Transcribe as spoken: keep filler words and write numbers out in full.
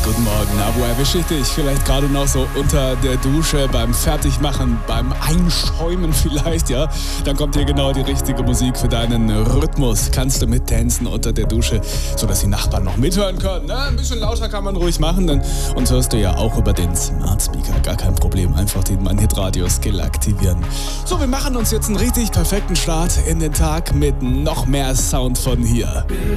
Guten Morgen. Na, wo erwische ich dich? Vielleicht gerade noch so unter der Dusche, beim Fertigmachen, beim Einschäumen vielleicht, ja? Dann kommt hier genau die richtige Musik für deinen Rhythmus. Kannst du mittanzen unter der Dusche, sodass die Nachbarn noch mithören können. Ne? Ein bisschen lauter kann man ruhig machen, denn uns hörst du ja auch über den Smart Speaker. Gar kein Problem, einfach den Mein Hit Radio Skill aktivieren. So, wir machen uns jetzt einen richtig perfekten Start in den Tag mit noch mehr Sound von hier.